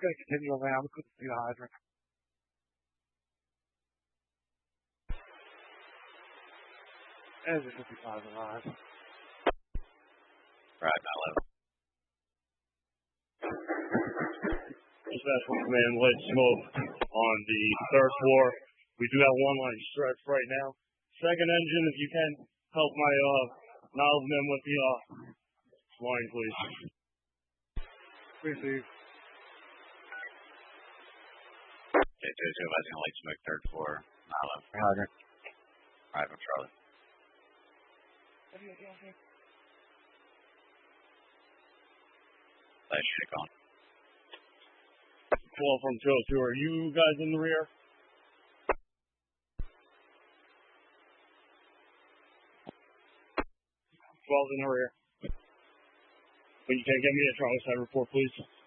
going to continue around. We couldn't see the hydrant. Engine 55 arrived. Right, now level. Special Command, light smoke on the third floor. We do have one line stretch right now. Second engine, if you can help my nozzle men with the line, please. Receive. J2 advising light smoke third floor. Now level. Hydrant. Right from Charlie. Flash shake on. 12 from 202. Are you guys in the rear? 12's in the rear. But you can get me a Charlie side report, please.